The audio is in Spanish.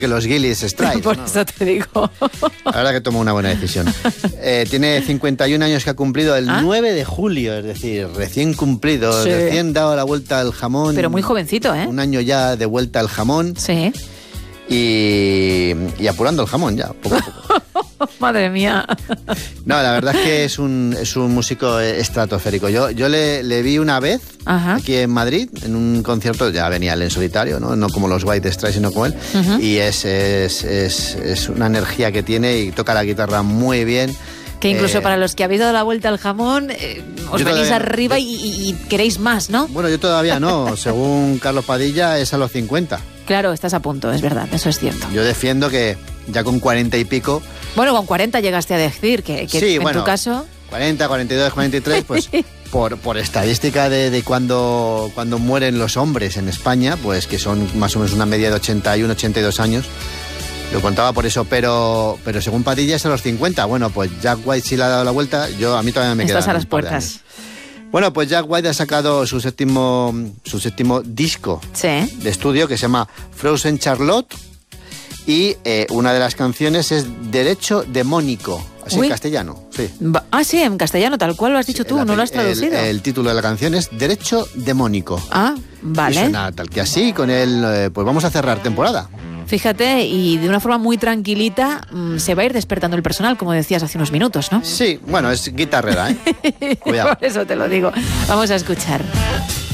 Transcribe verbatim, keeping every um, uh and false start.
que los Gillies Strikes. Por ¿no? eso te digo. La verdad que tomó una buena decisión. Eh, tiene cincuenta y un años que ha cumplido el ¿Ah? nueve de julio, es decir, recién cumplido, Sí. recién dado la vuelta al jamón. Pero muy jovencito, ¿eh? Un año ya de vuelta al jamón Sí. y, y apurando el jamón ya, poco a poco. Madre mía. No, la verdad es que es un, es un músico estratosférico. Yo, yo le, le vi una vez Ajá. aquí en Madrid, en un concierto, ya venía él en solitario, no, no como los White Stripes, sino como él, Ujú. y es, es, es, es una energía que tiene y toca la guitarra muy bien. Que incluso Eh, para los que habéis dado la vuelta al jamón, eh, os yo venís todavía- arriba yo- y, y- y queréis más, ¿no? Bueno, yo todavía no, según Carlos Padilla es a los cincuenta. Claro, estás a punto, es verdad, eso es cierto. Yo defiendo que ya con cuarenta y pico, Bueno, con cuarenta llegaste a decir que, que Sí, en bueno. tu caso... cuarenta, cuarenta y dos, cuarenta y tres, pues por, por estadística de, de cuando, cuando mueren los hombres en España, pues que son más o menos una media de ochenta y uno, ochenta y dos años, lo contaba por eso, pero, pero según Padilla es a los cincuenta. Bueno, pues Jack White sí le ha dado la vuelta, yo a mí todavía me queda. Estás a las puertas. Bueno, pues Jack White ha sacado su séptimo, su séptimo disco Sí. de estudio que se llama Frozen Charlotte y eh, una de las canciones es Derecho Demónico, así Uy. en castellano, sí. Va- Ah, sí, en castellano, tal cual lo has dicho tú, El no lo has ape- el- traducido. El, título de la canción es Derecho Demónico. Ah, Y vale. suena tal que así, con él, eh, pues vamos a cerrar temporada. Fíjate, y de una forma muy tranquilita mm, se va a ir despertando el personal, como decías hace unos minutos, ¿no? Sí, bueno, es guitarrera, ¿eh? Cuidado. Por eso te lo digo. Vamos a escuchar.